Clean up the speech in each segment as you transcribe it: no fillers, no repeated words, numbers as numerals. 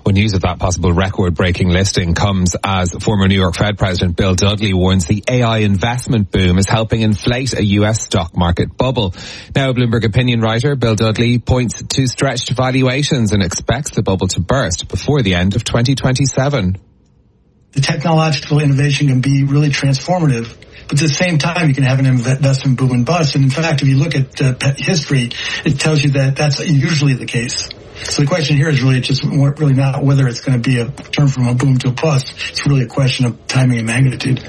Well, news of that possible record-breaking listing comes as former New York Fed President Bill Dudley warns the AI investment boom is helping inflate a U.S. stock market bubble. Now, Bloomberg opinion writer Bill Dudley points to stretched valuations and expects the bubble to burst before the end of 2027. The technological innovation can be really transformative, but at the same time, you can have an investment boom and bust. And in fact, if you look at history, it tells you that that's usually the case. So the question here is really just really not whether it's going to be a turn from a boom to a bust. It's really a question of timing and magnitude.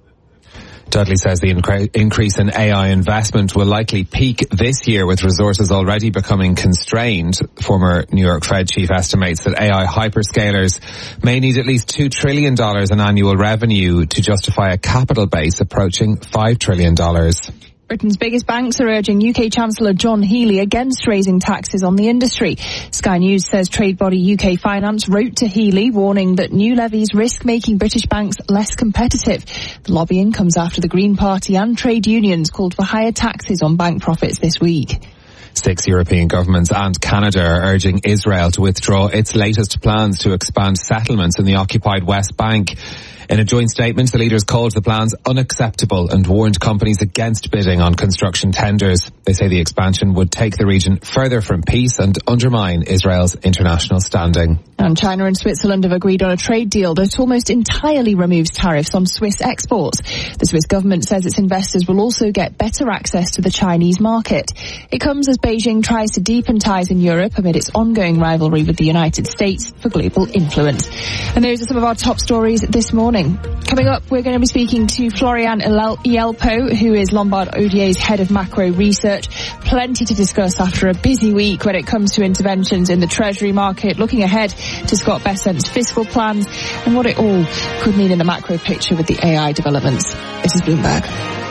Dudley says the increase in AI investment will likely peak this year, with resources already becoming constrained. Former New York Fed chief estimates that AI hyperscalers may need at least $2 trillion in annual revenue to justify a capital base approaching $5 trillion. Britain's biggest banks are urging UK Chancellor John Healey against raising taxes on the industry. Sky News says trade body UK Finance wrote to Healey warning that new levies risk making British banks less competitive. The lobbying comes after the Green Party and trade unions called for higher taxes on bank profits this week. 6 European governments and Canada are urging Israel to withdraw its latest plans to expand settlements in the occupied West Bank. In a joint statement, the leaders called the plans unacceptable and warned companies against bidding on construction tenders. They say the expansion would take the region further from peace and undermine Israel's international standing. And China and Switzerland have agreed on a trade deal that almost entirely removes tariffs on Swiss exports. The Swiss government says its investors will also get better access to the Chinese market. It comes as Beijing tries to deepen ties in Europe amid its ongoing rivalry with the United States for global influence. And those are some of our top stories this morning. Coming up, we're going to be speaking to Florian Ielpo, who is Lombard Odier's head of macro research. Plenty to discuss after a busy week when it comes to interventions in the Treasury market, looking ahead to Scott Bessent's fiscal plans and what it all could mean in the macro picture with the AI developments. This is Bloomberg.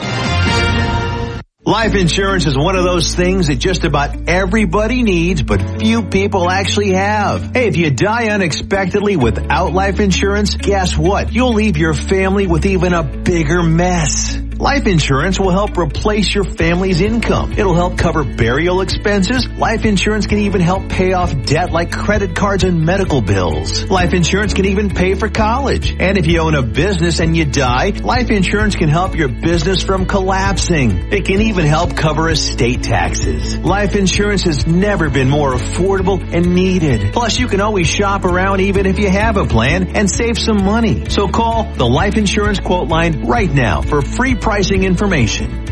Life insurance is one of those things that just about everybody needs, but few people actually have. Hey, if you die unexpectedly without life insurance, guess what? You'll leave your family with even a bigger mess. Life insurance will help replace your family's income. It'll help cover burial expenses. Life insurance can even help pay off debt like credit cards and medical bills. Life insurance can even pay for college. And if you own a business and you die, life insurance can help your business from collapsing. It can even help cover estate taxes. Life insurance has never been more affordable and needed. Plus, you can always shop around even if you have a plan and save some money. So call the Life Insurance Quote Line right now for free pricing information.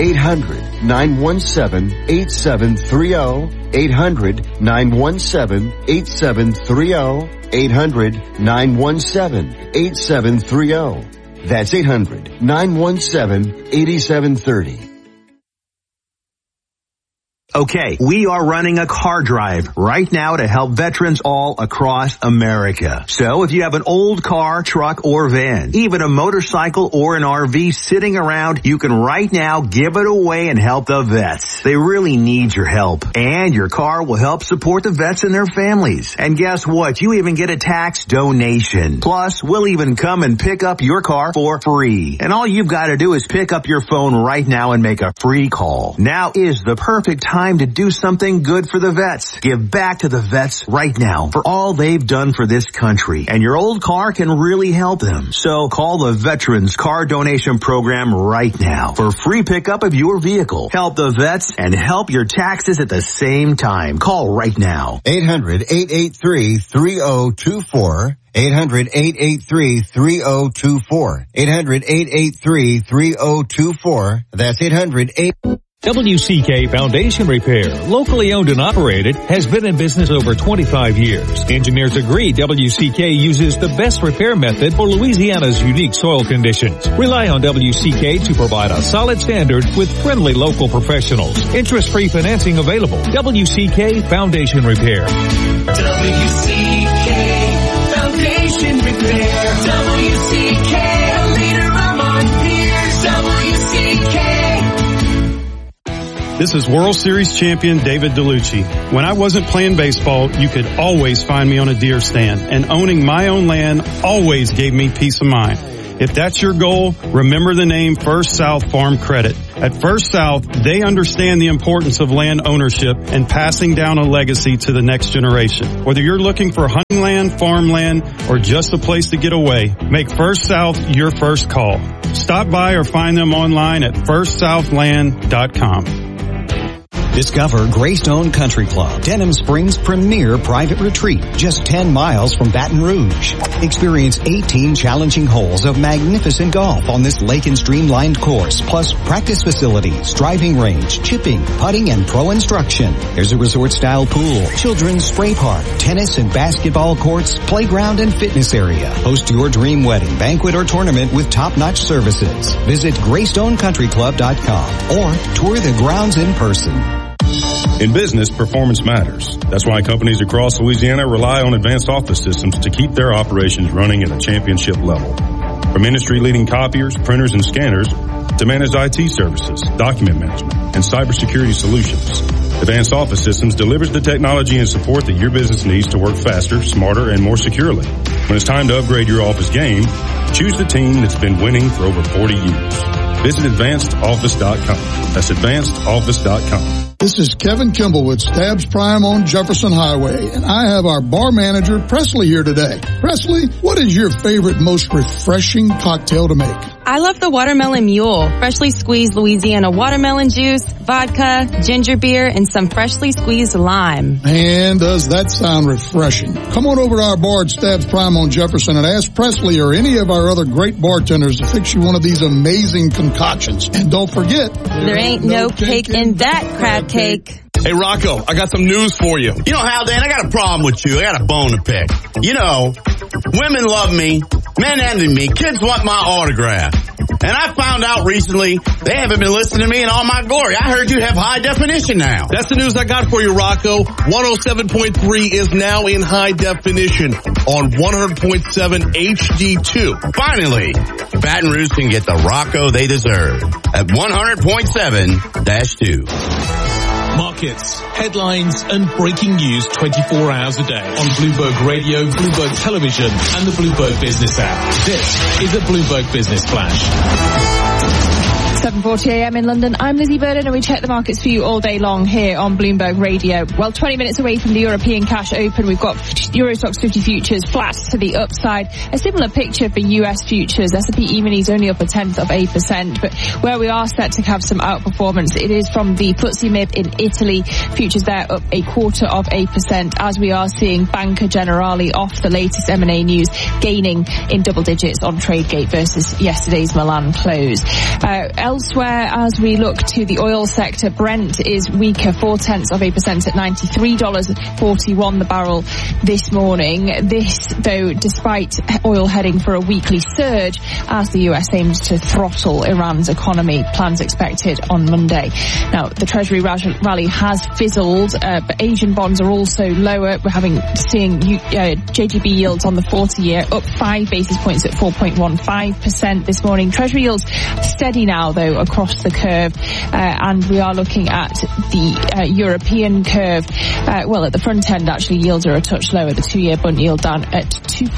800-917-8730. 800-917-8730. 800-917-8730. That's 800-917-8730. Okay, we are running a car drive right now to help veterans all across America. So if you have an old car, truck, or van, even a motorcycle or an RV sitting around, you can right now give it away and help the vets. They really need your help. And your car will help support the vets and their families. And guess what? You even get a tax donation. Plus, we'll even come and pick up your car for free. And all you've got to do is pick up your phone right now and make a free call. Now is the perfect time to do something good for the vets. Give back to the vets right now for all they've done for this country. And your old car can really help them. So call the Veterans Car Donation Program right now for free pickup of your vehicle. Help the vets and help your taxes at the same time. Call right now. 800-883-3024. 800-883-3024. 800-883-3024. That's 800-8... WCK Foundation Repair, locally owned and operated, has been in business over 25 years. Engineers agree WCK uses the best repair method for Louisiana's unique soil conditions. Rely on WCK to provide a solid standard with friendly local professionals. Interest-free financing available. WCK Foundation Repair. WCK Foundation Repair. WCK, a leader among peers. WCK. This is World Series champion David DeLucci. When I wasn't playing baseball, you could always find me on a deer stand, and owning my own land always gave me peace of mind. If that's your goal, remember the name First South Farm Credit. At First South, they understand the importance of land ownership and passing down a legacy to the next generation. Whether you're looking for hunting land, farmland, or just a place to get away, make First South your first call. Stop by or find them online at firstsouthland.com. Discover Greystone Country Club, Denham Springs' premier private retreat, just 10 miles from Baton Rouge. Experience 18 challenging holes of magnificent golf on this lake and streamlined course, plus practice facilities, driving range, chipping, putting, and pro instruction. There's a resort-style pool, children's spray park, tennis and basketball courts, playground and fitness area. Host your dream wedding, banquet, or tournament with top-notch services. Visit Greystone.countryclub.com or tour the grounds in person. In business, performance matters. That's why companies across Louisiana rely on Advanced Office Systems to keep their operations running at a championship level. From industry-leading copiers, printers, and scanners to managed IT services, document management, and cybersecurity solutions, Advanced Office Systems delivers the technology and support that your business needs to work faster, smarter, and more securely. When it's time to upgrade your office game, choose the team that's been winning for over 40 years. Visit AdvancedOffice.com. That's AdvancedOffice.com. This is Kevin Kimball with Stabs Prime on Jefferson Highway, and I have our bar manager, Presley, here today. Presley, what is your favorite, most refreshing cocktail to make? I love the Watermelon Mule. Freshly squeezed Louisiana watermelon juice, vodka, ginger beer, and some freshly squeezed lime. Man, does that sound refreshing. Come on over to our bar at Stabs Prime on Jefferson and ask Presley or any of our other great bartenders to fix you one of these amazing concoctions. And don't forget, there ain't no cake in that crab cake. Hey, Rocco, I got some news for you. You know, Hal, Dan, I got a problem with you. I got a bone to pick. You know, women love me, men envy me, kids want my autograph. And I found out recently they haven't been listening to me in all my glory. I heard you have high definition now. That's the news I got for you, Rocco. 107.3 is now in high definition on 100.7 HD2. Finally, Baton Rouge can get the Rocco they deserve at 100.7-2. Markets, headlines, and breaking news 24 hours a day on Bloomberg Radio, Bloomberg Television, and the Bloomberg Business app. This is the Bloomberg Business Flash. 7:40 a.m. in London. I'm Lizzie Burden, and we check the markets for you all day long here on Bloomberg Radio. Well, 20 minutes away from the European cash open, we've got Euro Stoxx 50 futures flat to the upside. A similar picture for US futures. S&P E-minis only up 0.1%, but where we are set to have some outperformance, it is from the FTSE MIB in Italy. Futures there up 0.25%, as we are seeing Banca Generali off the latest M&A news, gaining in double digits on Tradegate versus yesterday's Milan close. Elsewhere, as we look to the oil sector, Brent is weaker, 0.4% at $93.41 the barrel this morning. This, though, despite oil heading for a weekly surge as the US aims to throttle Iran's economy, plans expected on Monday. Now, the Treasury rally has fizzled, but Asian bonds are also lower. We're seeing JGB yields on the 40-year up 5 basis points at 4.15% this morning. Treasury yields steady now, though, across the curve, and we are looking at the European curve. Well, at the front end, actually, yields are a touch lower. The 2-year bund yield down at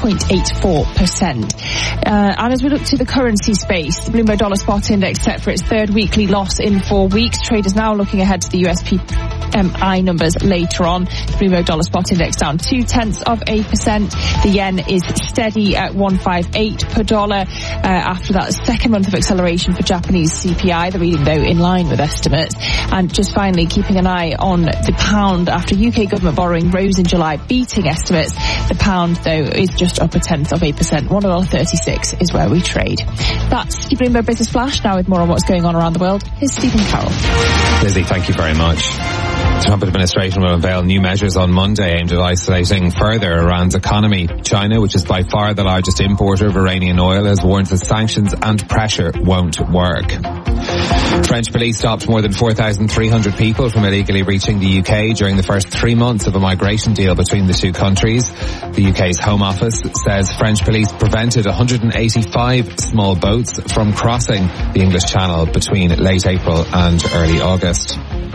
2.84%. And as we look to the currency space, the Bloomberg Dollar Spot Index set for its third weekly loss in 4 weeks. Traders now looking ahead to the USPMI numbers later on. The Bloomberg Dollar Spot Index down 0.2%. The yen is steady at 158 per dollar after that second month of acceleration for Japanese CPI, the reading, though, in line with estimates. And just finally, keeping an eye on the pound after UK government borrowing rose in July, beating estimates. The pound, though, is just up 0.1%. $1.36 is where we trade. That's your Bloomberg Business Flash. Now with more on what's going on around the world, here's Stephen Carroll. Lizzie, thank you very much. The Trump administration will unveil new measures on Monday aimed at isolating further Iran's economy. China, which is by far the largest importer of Iranian oil, has warned that sanctions and pressure won't work. French police stopped more than 4,300 people from illegally reaching the UK during the first 3 months of a migration deal between the two countries. The UK's Home Office says French police prevented 185 small boats from crossing the English Channel between late April and early August.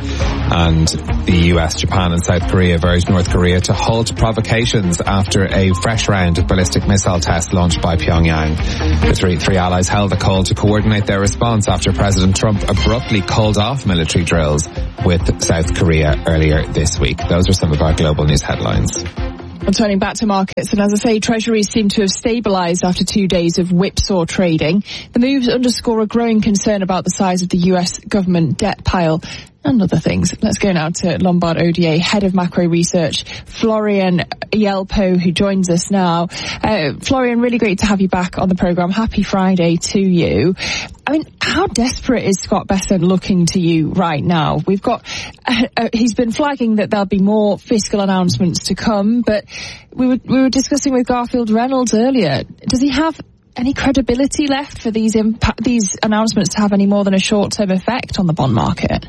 And the US, Japan and South Korea have urged North Korea to halt provocations after a fresh round of ballistic missile tests launched by Pyongyang. The three allies held a call to coordinate their response after President Trump abruptly called off military drills with South Korea earlier this week. Those are some of our global news headlines. Well, turning back to markets, and as I say, treasuries seem to have stabilised after 2 days of whipsaw trading. The moves underscore a growing concern about the size of the US government debt pile and other things. Let's go now to Lombard Odier, Head of Macro Research, Florian Yelpo, who joins us now. Florian, really great to have you back on the programme. Happy Friday to you. I mean, how desperate is Scott Bessent looking to you right now? We've got, he's been flagging that there'll be more fiscal announcements to come, but we were discussing with Garfield Reynolds earlier. Does he have any credibility left for these announcements to have any more than a short-term effect on the bond market?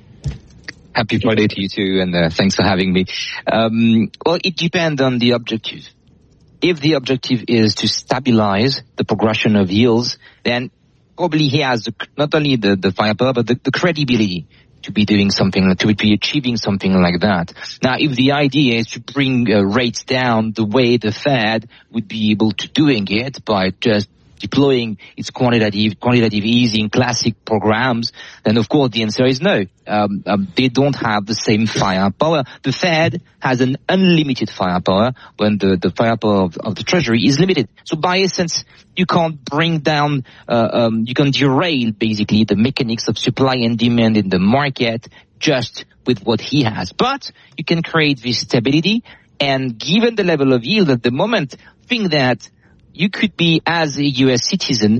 Happy Friday to you too, and thanks for having me. Well, it depends on the objective. If the objective is to stabilize the progression of yields, then probably he has not only the firepower, but the credibility to be doing something, to be achieving something like that. Now, if the idea is to bring rates down the way the Fed would be able to doing it by just deploying its quantitative easing classic programs, then of course the answer is no. They don't have the same firepower. The Fed has an unlimited firepower when the firepower of the Treasury is limited. So by essence, you can't bring down, you can derail basically the mechanics of supply and demand in the market just with what he has. But you can create this stability, and given the level of yield at the moment, think that you could be, as a U.S. citizen,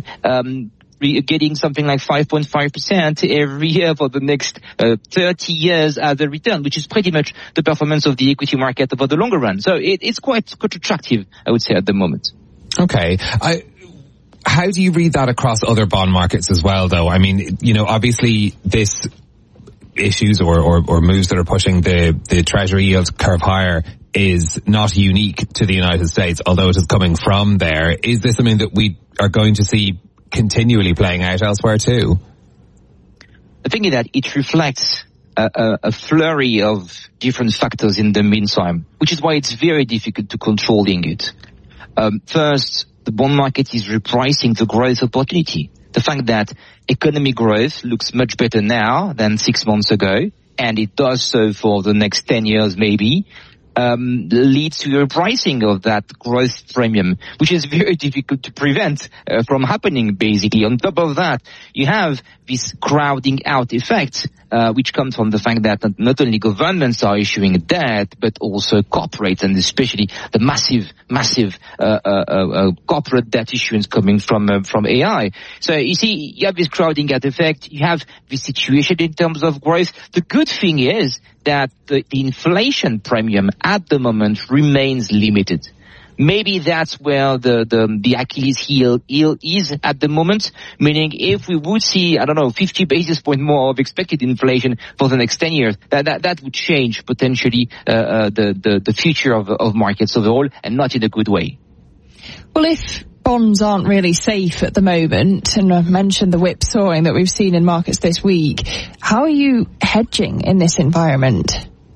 getting something like 5.5% every year for the next 30 years as a return, which is pretty much the performance of the equity market over the longer run. So it's quite attractive, I would say, at the moment. Okay. How do you read that across other bond markets as well, though? I mean, you know, obviously this issues or moves that are pushing the Treasury yield curve higher is not unique to the United States, although it is coming from there. Is this something that we are going to see continually playing out elsewhere too? The thing is that it reflects a flurry of different factors in the meantime, which is why it's very difficult to controlling it. First, the bond market is repricing the growth opportunity. The fact that economic growth looks much better now than 6 months ago, and it does so for the next 10 years maybe, leads to a pricing of that growth premium, which is very difficult to prevent from happening, basically. On top of that, you have this crowding out effect, which comes from the fact that not only governments are issuing debt, but also corporates, and especially the massive corporate debt issuance coming from AI. So you see, you have this crowding out effect, you have this situation in terms of growth. The good thing is that the inflation premium at the moment remains limited. Maybe that's where the Achilles heel is at the moment, meaning if we would see, 50 basis points more of expected inflation for the next 10 years, that would change potentially the future of markets overall, and not in a good way. Well, if bonds aren't really safe at the moment, and I've mentioned the whipsawing that we've seen in markets this week, how are you hedging in this environment?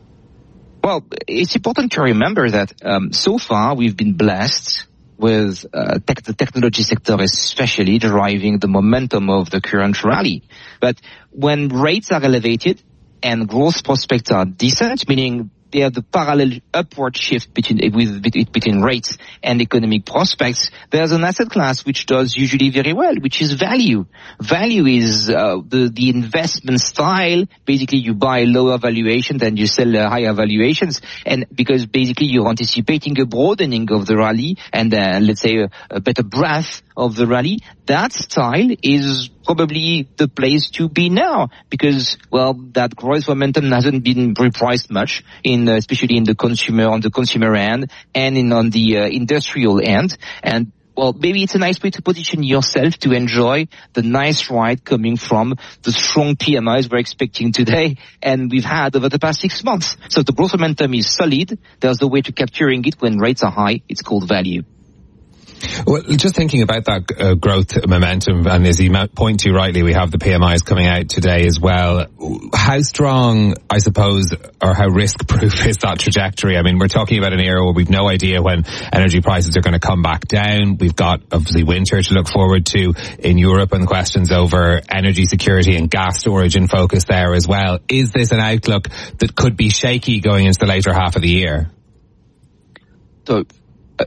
Well, it's important to remember that so far we've been blessed with the technology sector especially driving the momentum of the current rally. But when rates are elevated and growth prospects are decent, meaning they have the parallel upward shift between rates and economic prospects, there's an asset class which does usually very well, which is value. Value is the investment style. Basically, you buy lower valuations and you sell higher valuations, and because basically you're anticipating a broadening of the rally and let's say a better breadth of the rally. That style is probably the place to be now, because, well, that growth momentum hasn't been repriced much especially on the consumer end and on the industrial end. And well, maybe it's a nice way to position yourself to enjoy the nice ride coming from the strong PMIs we're expecting today and we've had over the past 6 months. So the growth momentum is solid. There's the way to capturing it when rates are high. It's called value. Well, just thinking about that growth momentum, and as you point to rightly, we have the PMIs coming out today as well. How strong, I suppose, or how risk-proof is that trajectory? I mean, we're talking about an era where we've no idea when energy prices are going to come back down. We've got, obviously, winter to look forward to in Europe, and questions over energy security and gas storage in focus there as well. Is this an outlook that could be shaky going into the later half of the year? So